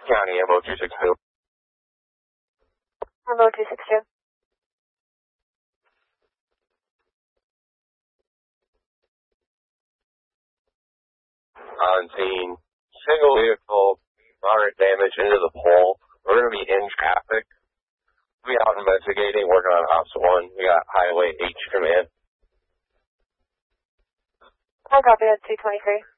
County MO 262. MO 262. On scene, single vehicle, moderate damage into the pole. We're going to be in traffic. We'll be out investigating, working on Ops 1. We got Highway H command. I'll copy that 223.